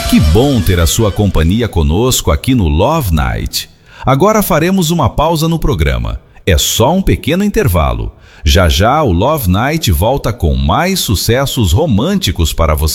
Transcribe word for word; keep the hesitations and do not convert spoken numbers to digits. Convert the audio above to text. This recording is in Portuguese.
Que bom ter a sua companhia conosco aqui no Love Night. Agora faremos uma pausa no programa. É só um pequeno intervalo. Já já o Love Night volta com mais sucessos românticos para você.